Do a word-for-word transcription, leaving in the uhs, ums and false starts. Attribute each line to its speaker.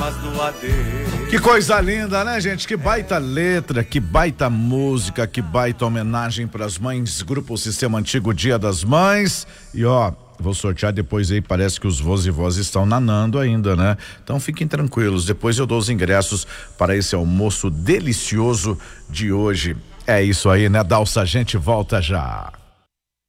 Speaker 1: lágrimas no adeus.
Speaker 2: Que coisa linda, né, gente? Que baita letra, que baita música, que baita homenagem pras mães. Grupo Sistema Antigo, Dia das Mães. E ó, vou sortear depois aí, parece que os vós e vós estão nanando ainda, né? Então fiquem tranquilos, depois eu dou os ingressos para esse almoço delicioso de hoje. É isso aí, né, Dalsa? A gente volta já.